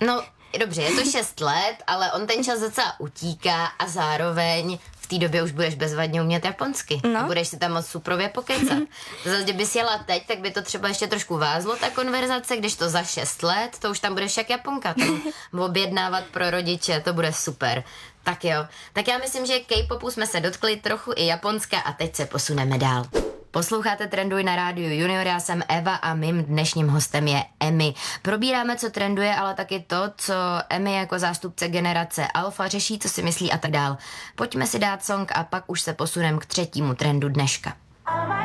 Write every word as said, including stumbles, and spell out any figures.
No, dobře, je to šest let, ale on ten čas docela utíká a zároveň v té době už budeš bezvadně umět japonsky. No. A budeš si tam moc suprově pokecat. Zase, kdybys jela teď, tak by to třeba ještě trošku vázlo, ta konverzace, když to za šest let, to už tam budeš jak Japonka. Tam objednávat pro rodiče, to bude super. Tak jo, tak já myslím, že K-popu jsme se dotkli trochu i Japonska a teď se posuneme dál. Posloucháte Trenduj na rádiu Junior, já jsem Eva a mým dnešním hostem je Emmy. Probíráme, co trenduje, ale taky to, co Emmy jako zástupce generace Alfa řeší, co si myslí a tak dál. Pojďme si dát song a pak už se posuneme k třetímu trendu dneška.